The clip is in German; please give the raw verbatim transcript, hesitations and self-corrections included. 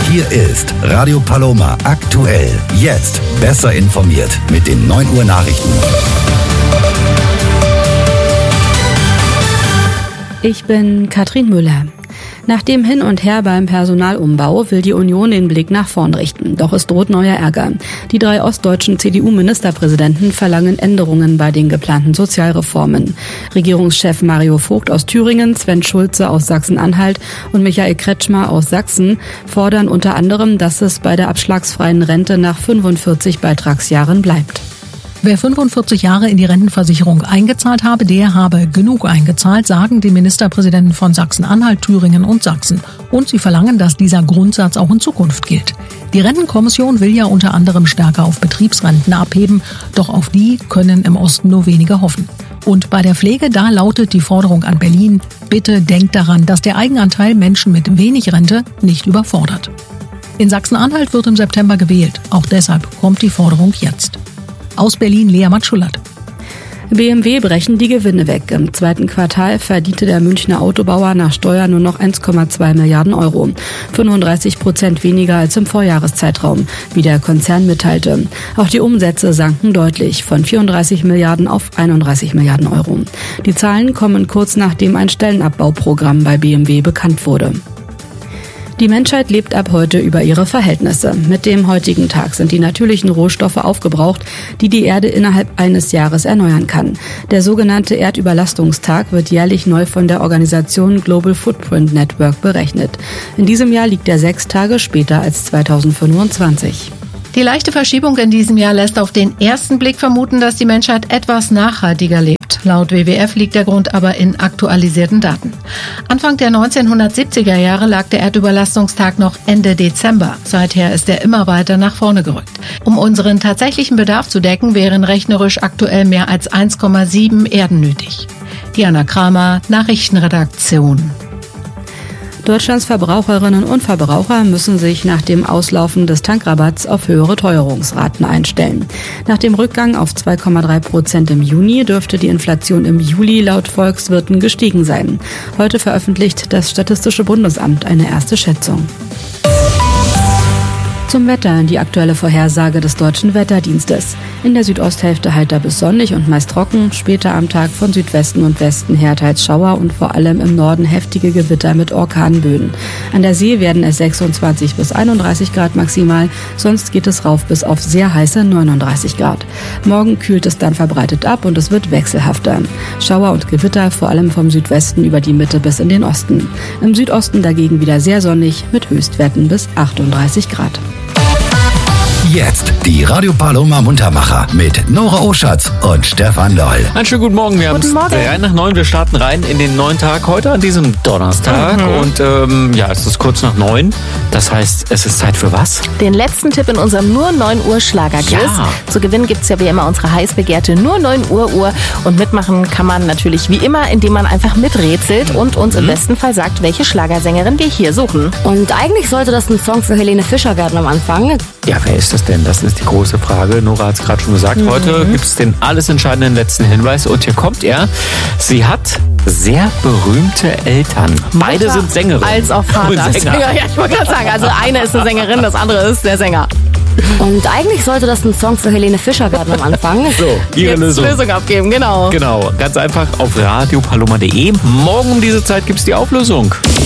Hier ist Radio Paloma aktuell. Jetzt besser informiert mit den neun Uhr Nachrichten. Ich bin Katrin Müller. Nach dem Hin und Her beim Personalumbau will die Union den Blick nach vorn richten. Doch es droht neuer Ärger. Die drei ostdeutschen C D U-Ministerpräsidenten verlangen Änderungen bei den geplanten Sozialreformen. Regierungschef Mario Vogt aus Thüringen, Sven Schulze aus Sachsen-Anhalt und Michael Kretschmer aus Sachsen fordern unter anderem, dass es bei der abschlagsfreien Rente nach fünfundvierzig Beitragsjahren bleibt. Wer fünfundvierzig Jahre in die Rentenversicherung eingezahlt habe, der habe genug eingezahlt, sagen die Ministerpräsidenten von Sachsen-Anhalt, Thüringen und Sachsen. Und sie verlangen, dass dieser Grundsatz auch in Zukunft gilt. Die Rentenkommission will ja unter anderem stärker auf Betriebsrenten abheben, doch auf die können im Osten nur wenige hoffen. Und bei der Pflege, da lautet die Forderung an Berlin: Bitte denkt daran, dass der Eigenanteil Menschen mit wenig Rente nicht überfordert. In Sachsen-Anhalt wird im September gewählt. Auch deshalb kommt die Forderung jetzt. Aus Berlin, Lea Matschulat. B M W brechen die Gewinne weg. Im zweiten Quartal verdiente der Münchner Autobauer nach Steuern nur noch eins Komma zwei Milliarden Euro. fünfunddreißig Prozent weniger als im Vorjahreszeitraum, wie der Konzern mitteilte. Auch die Umsätze sanken deutlich, von vierunddreißig Milliarden auf einunddreißig Milliarden Euro. Die Zahlen kommen kurz nachdem ein Stellenabbauprogramm bei B M W bekannt wurde. Die Menschheit lebt ab heute über ihre Verhältnisse. Mit dem heutigen Tag sind die natürlichen Rohstoffe aufgebraucht, die die Erde innerhalb eines Jahres erneuern kann. Der sogenannte Erdüberlastungstag wird jährlich neu von der Organisation Global Footprint Network berechnet. In diesem Jahr liegt er sechs Tage später als zweitausendfünfundzwanzig. Die leichte Verschiebung in diesem Jahr lässt auf den ersten Blick vermuten, dass die Menschheit etwas nachhaltiger lebt. Laut W W F liegt der Grund aber in aktualisierten Daten. Anfang der neunzehnhundertsiebziger Jahre lag der Erdüberlastungstag noch Ende Dezember. Seither ist er immer weiter nach vorne gerückt. Um unseren tatsächlichen Bedarf zu decken, wären rechnerisch aktuell mehr als eins Komma sieben Erden nötig. Diana Kramer, Nachrichtenredaktion. Deutschlands Verbraucherinnen und Verbraucher müssen sich nach dem Auslaufen des Tankrabatts auf höhere Teuerungsraten einstellen. Nach dem Rückgang auf zwei Komma drei Prozent im Juni dürfte die Inflation im Juli laut Volkswirten gestiegen sein. Heute veröffentlicht das Statistische Bundesamt eine erste Schätzung. Zum Wetter, die aktuelle Vorhersage des Deutschen Wetterdienstes. In der Südosthälfte heiter bis sonnig und meist trocken, später am Tag von Südwesten und Westen her teils Schauer und vor allem im Norden heftige Gewitter mit Orkanböen. An der See werden es sechsundzwanzig bis einunddreißig Grad maximal, sonst geht es rauf bis auf sehr heiße neununddreißig Grad. Morgen kühlt es dann verbreitet ab und es wird wechselhafter. Schauer und Gewitter vor allem vom Südwesten über die Mitte bis in den Osten. Im Südosten dagegen wieder sehr sonnig mit Höchstwerten bis achtunddreißig Grad. Jetzt die Radio Paloma Muntermacher mit Nora Oschatz und Stefan Loll. Einen schönen guten Morgen. Wir haben es drei nach neun. Wir starten rein in den neuen Tag heute an diesem Donnerstag. Mhm. Und ähm, ja, es ist kurz nach neun. Das heißt, es ist Zeit für was? Den letzten Tipp in unserem nur neun Uhr Schlagerquiz. Ja. Zu gewinnen gibt es ja wie immer unsere heiß begehrte nur neun Uhr Uhr. Und mitmachen kann man natürlich wie immer, indem man einfach miträtselt und uns mhm. im besten Fall sagt, welche Schlagersängerin wir hier suchen. Und eigentlich sollte das ein Song für Helene Fischer werden am Anfang. Ja, wer ist das denn? Das ist die große Frage. Nora hat es gerade schon gesagt. Mhm. Heute gibt es den alles entscheidenden letzten Hinweis. Und hier kommt er. Sie hat sehr berühmte Eltern. Beide Mutter sind Sängerinnen. Als auch Vater. Sänger. Ja, ich wollte gerade sagen, also eine ist eine Sängerin, das andere ist der Sänger. Und eigentlich sollte das ein Song für Helene Fischer werden am Anfang. So, Ihre Jetzt Lösung. Lösung abgeben, genau. Genau, ganz einfach auf radio paloma punkt de. Morgen um diese Zeit gibt es die Auflösung.